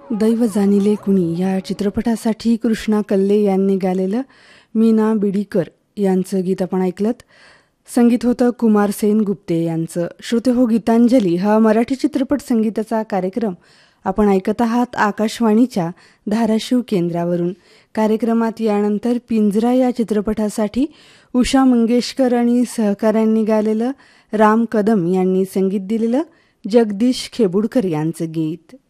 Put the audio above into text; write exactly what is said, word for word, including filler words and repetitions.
दैव जाणिले कुणी या चित्रपटासाठी कृष्णा कल्ले यांनी गायलेलं मीना बिडीकर यांचं गीत आपण ऐकलत. संगीत होतं कुमार सेन गुप्ते यांचं. श्रोते हो, गीतांजली हा मराठी चित्रपट संगीताचा कार्यक्रम आपण ऐकत आहात आकाशवाणीच्या धाराशिव केंद्रावरून. कार्यक्रमात यानंतर पिंजरा या चित्रपटासाठी उषा मंगेशकर आणि सहकाऱ्यांनी गायलेलं राम कदम यांनी संगीत दिलेलं जगदीश खेबुडकर यांचं गीत.